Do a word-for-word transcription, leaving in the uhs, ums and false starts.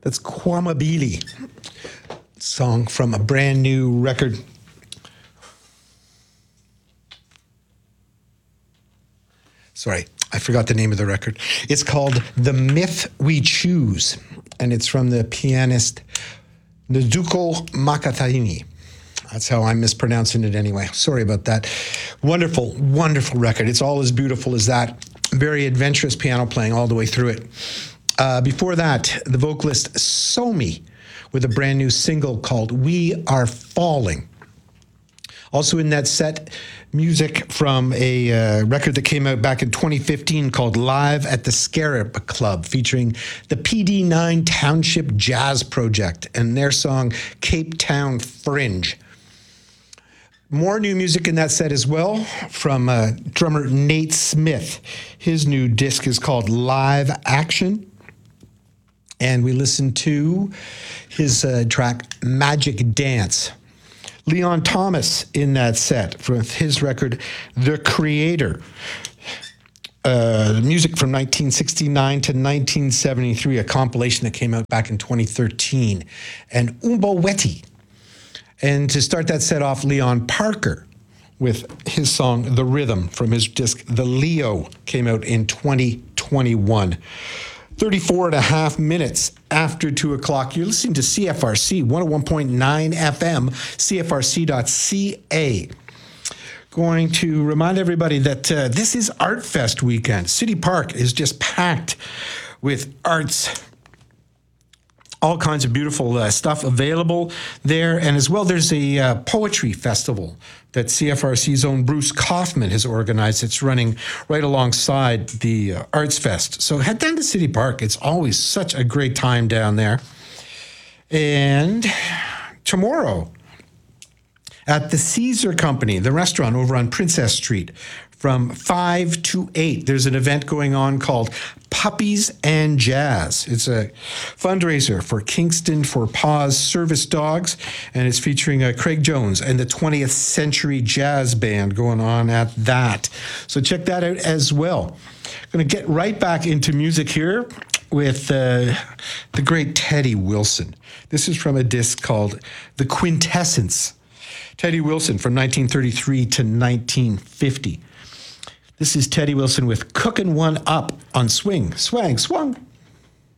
That's Kwamabili, song from a brand new record. Sorry, I forgot the name of the record. It's called The Myth We Choose, and it's from the pianist Nduko Makataini. That's how I'm mispronouncing it anyway. Sorry about that. Wonderful, wonderful record. It's all as beautiful as that. Very adventurous piano playing all the way through it. Uh, before that, the vocalist Somi with a brand new single called We Are Falling. Also in that set, music from a uh, record that came out back in twenty fifteen called Live at the Scarab Club, featuring the P D nine Township Jazz Project and their song Cape Town Fringe. More new music in that set as well from uh, drummer Nate Smith. His new disc is called Live Action. And we listened to his uh, track Magic Dance. Leon Thomas in that set from his record The Creator. Uh, music from nineteen sixty-nine to nineteen seventy-three, a compilation that came out back in twenty thirteen. And Umbo Weti. And to start that set off, Leon Parker with his song The Rhythm from his disc The Leo, came out in twenty twenty-one. thirty-four and a half minutes after two o'clock. You're listening to C F R C one oh one point nine F M, C F R C dot C A. Going to remind everybody that uh, this is Art Fest weekend. City Park is just packed with arts. All kinds of beautiful uh, stuff available there. And as well, there's a uh, poetry festival that C F R C's own Bruce Kaufman has organized. It's running right alongside the uh, Arts Fest. So head down to City Park. It's always such a great time down there. And tomorrow at the Caesar Company, the restaurant over on Princess Street, from five to eight, there's an event going on called Puppies and Jazz. It's a fundraiser for Kingston for Paws Service Dogs, and it's featuring uh, Craig Jones and the twentieth Century Jazz Band going on at that. So check that out as well. Going to get right back into music here with uh, the great Teddy Wilson. This is from a disc called The Quintessence. Teddy Wilson from nineteen thirty-three to nineteen fifty. This is Teddy Wilson with Cookin' One Up on Swing, Swang, Swung.